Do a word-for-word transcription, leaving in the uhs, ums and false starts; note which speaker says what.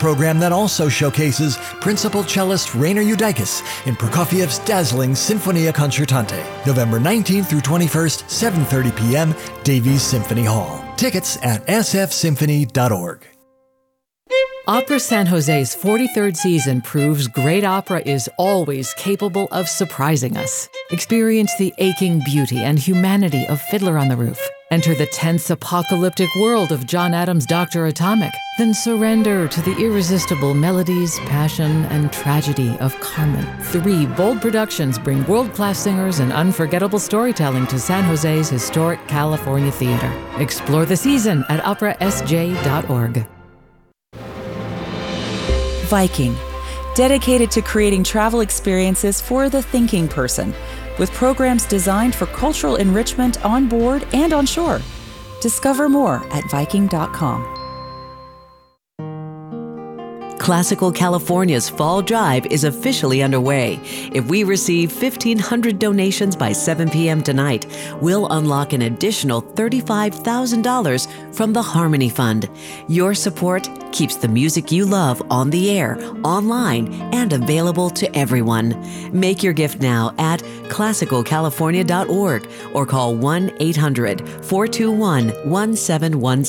Speaker 1: program that also showcases principal cellist Rainer Judaitis in Prokofiev's dazzling Sinfonia Concertante, November nineteenth through twenty-first, seven thirty p.m., Davies Symphony Hall. Tickets at s f symphony dot org.
Speaker 2: Opera San Jose's forty-third season proves great opera is always capable of surprising us. Experience the aching beauty and humanity of Fiddler on the Roof. Enter the tense apocalyptic world of John Adams' Doctor Atomic. Then surrender to the irresistible melodies, passion, and tragedy of Carmen. Three bold productions bring world-class singers and unforgettable storytelling to San Jose's historic California theater. Explore the season at opera s j dot org.
Speaker 3: Viking, dedicated to creating travel experiences for the thinking person, with programs designed for cultural enrichment on board and on shore. Discover more at viking dot com.
Speaker 4: Classical California's Fall Drive is officially underway. If we receive fifteen hundred donations by seven p.m. tonight, we'll unlock an additional thirty-five thousand dollars from the Harmony Fund. Your support keeps the music you love on the air, online, and available to everyone. Make your gift now at classical california dot org or call one eight hundred, four two one, one seven one seven.